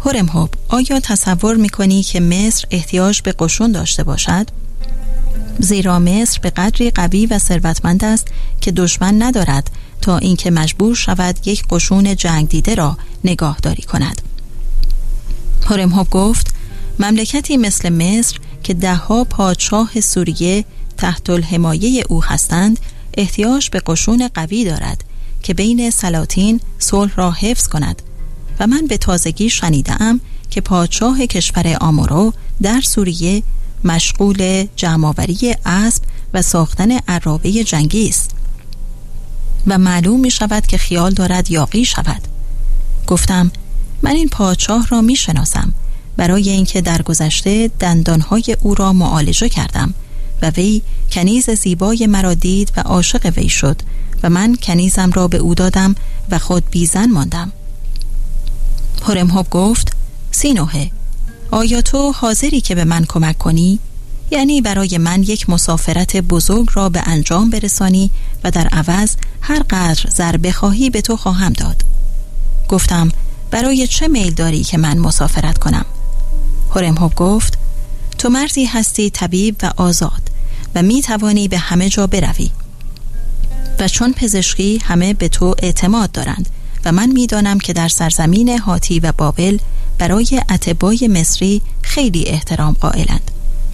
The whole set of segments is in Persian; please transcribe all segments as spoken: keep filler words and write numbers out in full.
هورمهوب، آیا تصور میکنی که مصر احتیاج به قشون داشته باشد؟ زیرا مصر به قدری قوی و ثروتمند است که دشمن ندارد تا اینکه مجبور شود یک قشون جنگ دیده را نگاهداری کند. هورمهوب گفت مملکتی مثل مصر که دهها پادشاه سوریه تحت الحمایه او هستند احتیاج به قشون قوی دارد که بین سلاطین صلح را حفظ کند و من به تازگی شنیدم که پادشاه کشور آمورو در سوریه مشغول جمع‌آوری اسب و ساختن عرابه جنگی است و معلوم می شود که خیال دارد یاغی شود. گفتم من این پادشاه را می شناسم، برای اینکه در گذشته دندانهای او را معالجه کردم و وی کنیز زیبای مرا دید و عاشق وی شد و من کنیزم را به او دادم و خود بیزن ماندم. هورمهوب گفت سینوهه، آیا تو حاضری که به من کمک کنی؟ یعنی برای من یک مسافرت بزرگ را به انجام برسانی و در عوض هر قدر زر بخواهی به تو خواهم داد. گفتم برای چه میل داری که من مسافرت کنم؟ هورمهوب گفت تو مردی هستی طبیب و آزاد و می توانی به همه جا بروی و چون پزشکی همه به تو اعتماد دارند و من می دانم که در سرزمین هاتی و بابل برای اطبای مصری خیلی احترام قائلند.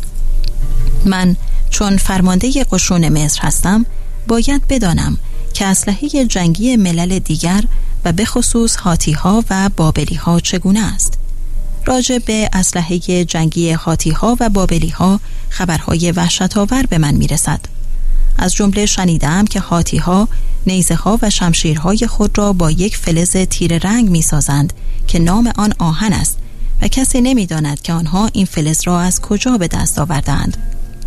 من چون فرمانده قشون مصر هستم باید بدانم که اسلحه جنگی ملل دیگر و به خصوص هاتی ها و بابلی ها چگونه است. راجع به اسلحه جنگی هاتی ها و بابلی ها خبرهای وحشت‌آور به من میرسد. از جمله شنیدم که هاتی ها نیزه ها و شمشیرهای خود را با یک فلز تیره رنگ می سازند که نام آن آهن است و کسی نمی داند که آنها این فلز را از کجا به دست آوردند.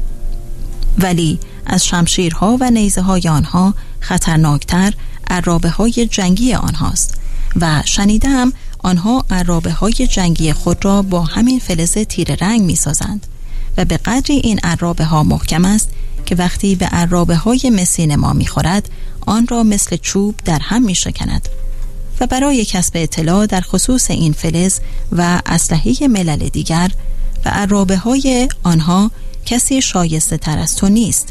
ولی از شمشیرها و نیزه های آنها خطرناکتر عرابه های جنگی آنهاست و شنیدم آنها عرابه های جنگی خود را با همین فلز تیره رنگ می سازند و به قدری این عرابه ها محکم است که وقتی به عرابه های مسین ما می خورد آن را مثل چوب در هم می شکند. و برای کسب اطلاع در خصوص این فلز و اسلحه ملل دیگر و عرابه های آنها کسی شایسته تر از تو نیست،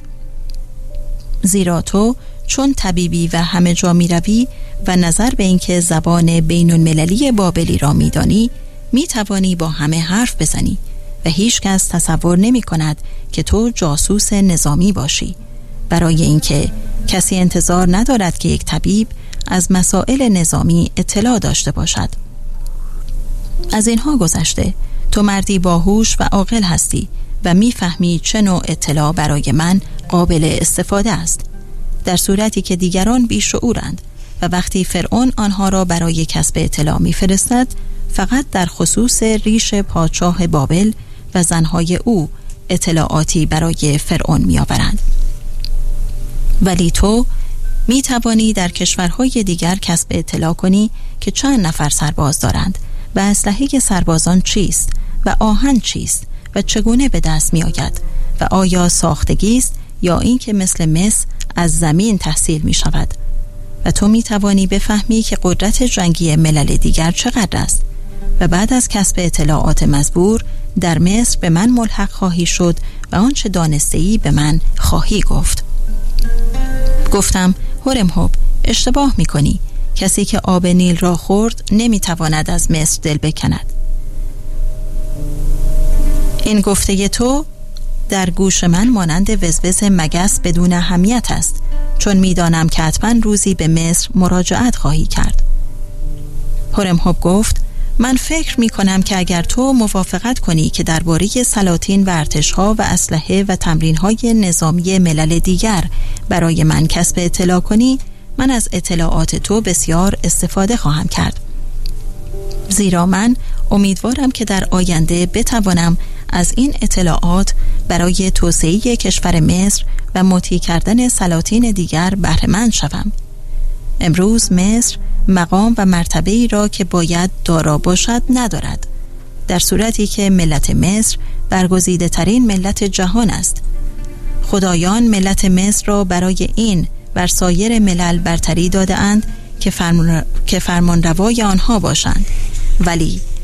زیرا تو چون طبیبی و همه جا می روی و نظر به اینکه زبان بین المللی بابلی را می دانی می توانی با همه حرف بزنی و هیچ کس تصور نمی کند که تو جاسوس نظامی باشی، برای اینکه کسی انتظار ندارد که یک طبیب از مسائل نظامی اطلاع داشته باشد. از اینها گذشته تو مردی باهوش و عاقل هستی و میفهمی چه نوع اطلاع برای من قابل استفاده است، در صورتی که دیگران بیشعورند و وقتی فرعون آنها را برای کسب اطلاع میفرستد فقط در خصوص ریش پادشاه بابل و زنهای او اطلاعاتی برای فرعون میآورند. ولی تو می توانی در کشورهای دیگر کسب اطلاع کنی که چند نفر سرباز دارند و اسلحه سربازان چیست و آهن چیست و چگونه به دست می آید و آیا ساختگی است یا این که مثل مس از زمین تحصیل می شود. و تو می توانی بفهمی که قدرت جنگی ملل دیگر چقدر است و بعد از کسب اطلاعات مزبور در مصر به من ملحق خواهی شد و آنچه دانسته‌ای به من خواهی گفت. گفتم هورمهوب، اشتباه می کنی. کسی که آب نیل را خورد نمی تواند از مصر دل بکند. این گفته تو در گوش من مانند وزوز مگس بدون اهمیت است، چون می دانم که حتما روزی به مصر مراجعت خواهی کرد. هورمهوب گفت من فکر می کنم که اگر تو موافقت کنی که درباره سلاطین و ارتش‌ها و اسلحه و تمرین‌های نظامی ملل دیگر برای من کسب اطلاع کنی، من از اطلاعات تو بسیار استفاده خواهم کرد، زیرا من امیدوارم که در آینده بتوانم از این اطلاعات برای توسعه کشور مصر و مطیع کردن سلاطین دیگر بهره مند شوم. امروز مصر مقام و مرتبه‌ای را که باید دارا باشد ندارد، در صورتی که ملت مصر برگزیده ترین ملت جهان است. خدایان ملت مصر را برای این بر سایر ملل برتری داده اند که فرمان که فرمانروای آنها باشند، ولی